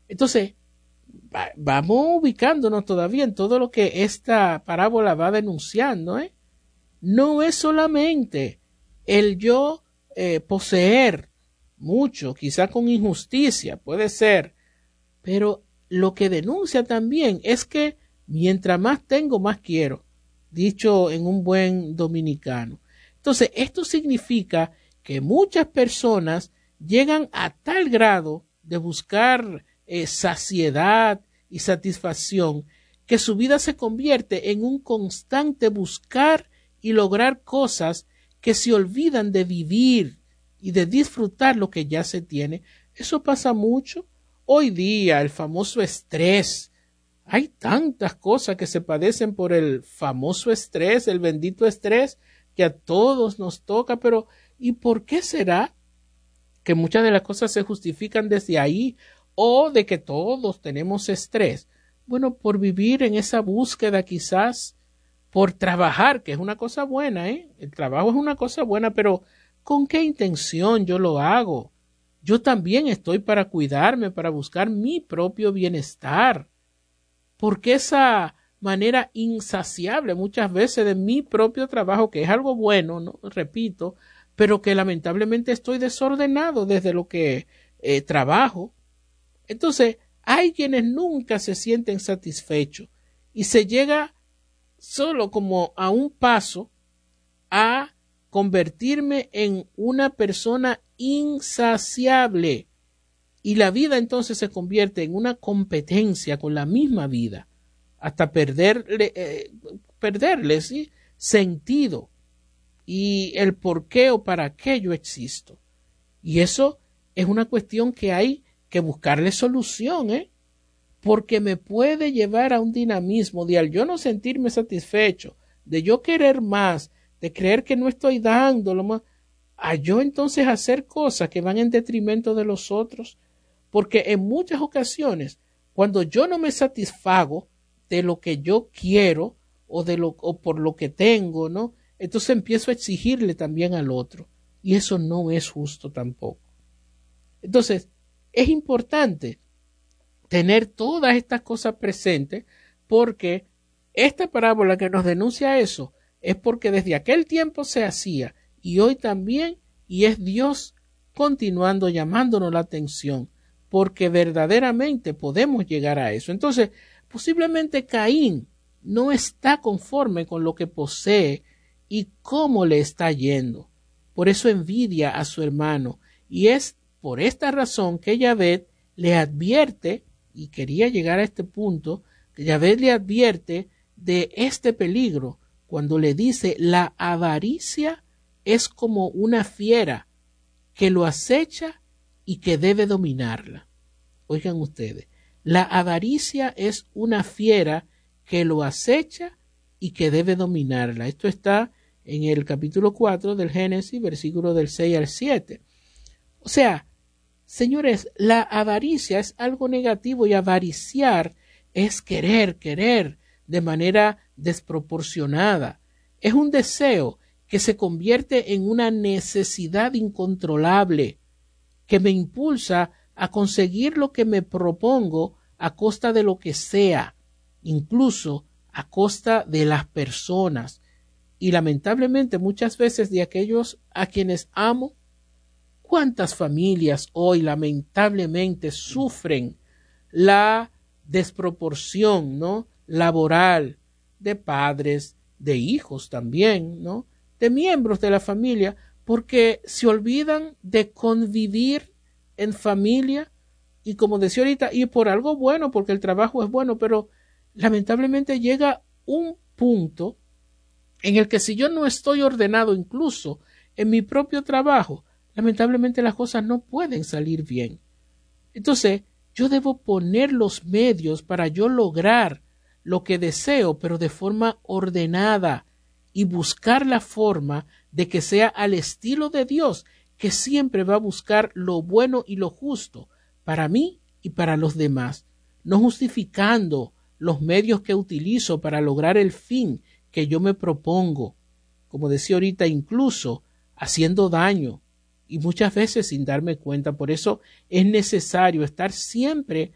Entonces, vamos ubicándonos todavía en todo lo que esta parábola va denunciando, ¿eh? No es solamente el yo poseer mucho, quizá con injusticia, puede ser, pero lo que denuncia también es que mientras más tengo, más quiero, dicho en un buen dominicano. Entonces, esto significa que muchas personas llegan a tal grado de buscar saciedad y satisfacción que su vida se convierte en un constante buscar y lograr cosas que se olvidan de vivir y de disfrutar lo que ya se tiene. Eso pasa mucho. Hoy día, el famoso estrés. Hay tantas cosas que se padecen por el famoso estrés, el bendito estrés, que a todos nos toca, pero ¿y por qué será que muchas de las cosas se justifican desde ahí o de que todos tenemos estrés? Bueno, por vivir en esa búsqueda quizás, por trabajar, que es una cosa buena, ¿eh? El trabajo es una cosa buena, pero ¿con qué intención yo lo hago? Yo también estoy para cuidarme, para buscar mi propio bienestar. Porque esa manera insaciable muchas veces de mi propio trabajo, que es algo bueno, ¿no? Repito, pero que lamentablemente estoy desordenado desde lo que trabajo. Entonces, hay quienes nunca se sienten satisfechos y se llega solo como a un paso a convertirme en una persona insaciable. Y la vida entonces se convierte en una competencia con la misma vida, hasta perderle ¿sí? Sentido y el por qué o para qué yo existo. Y eso es una cuestión que hay que buscarle solución, porque me puede llevar a un dinamismo de al yo no sentirme satisfecho, de yo querer más, de creer que no estoy dando lo más, a yo entonces hacer cosas que van en detrimento de los otros. Porque en muchas ocasiones, cuando yo no me satisfago de lo que yo quiero o por lo que tengo, ¿no? Entonces empiezo a exigirle también al otro. Y eso no es justo tampoco. Entonces, es importante tener todas estas cosas presentes porque esta parábola que nos denuncia eso es porque desde aquel tiempo se hacía y hoy también, y es Dios continuando llamándonos la atención porque verdaderamente podemos llegar a eso. Entonces, posiblemente Caín no está conforme con lo que posee y cómo le está yendo. Por eso envidia a su hermano. Y es por esta razón que Yahvé le advierte, y quería llegar a este punto, que Yahvé le advierte de este peligro cuando le dice la avaricia es como una fiera que lo acecha y que debe dominarla. Oigan ustedes, la avaricia es una fiera que lo acecha y que debe dominarla. Esto está en el capítulo 4 del Génesis, versículo del 6 al 7. O sea, señores, la avaricia es algo negativo y avariciar es querer de manera desproporcionada. Es un deseo que se convierte en una necesidad incontrolable que me impulsa a conseguir lo que me propongo a costa de lo que sea, incluso a costa de las personas y lamentablemente muchas veces de aquellos a quienes amo. ¿Cuántas familias hoy lamentablemente sufren la desproporción, ¿no? Laboral de padres, de hijos también, ¿no? De miembros de la familia, porque se olvidan de convivir en familia y como decía ahorita, y por algo bueno, porque el trabajo es bueno, pero lamentablemente llega un punto en el que si yo no estoy ordenado incluso en mi propio trabajo, lamentablemente las cosas no pueden salir bien. Entonces, yo debo poner los medios para yo lograr lo que deseo, pero de forma ordenada y buscar la forma de que sea al estilo de Dios, que siempre va a buscar lo bueno y lo justo para mí y para los demás, no justificando los medios que utilizo para lograr el fin que yo me propongo, como decía ahorita, incluso haciendo daño y muchas veces sin darme cuenta. Por eso es necesario estar siempre